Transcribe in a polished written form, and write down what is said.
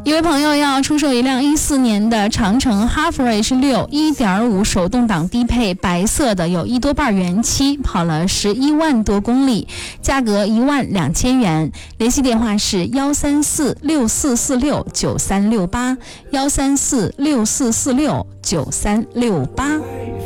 一位朋友要出售一辆14年的长城哈弗 H6 1.5 手动挡低配，白色的，有1多半原漆，跑了11万多公里，价格12000元。联系电话是13464469368，13464469368。